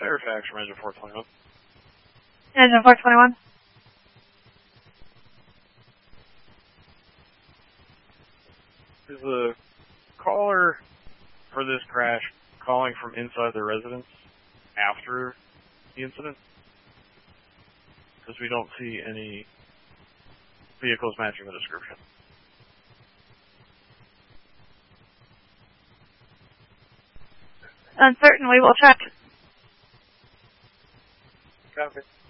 Fairfax from Engine 421. Engine 421. Is the caller for this crash calling from inside their residence after the incident? Because we don't see any vehicles matching the description. Uncertain, we will check. Copy.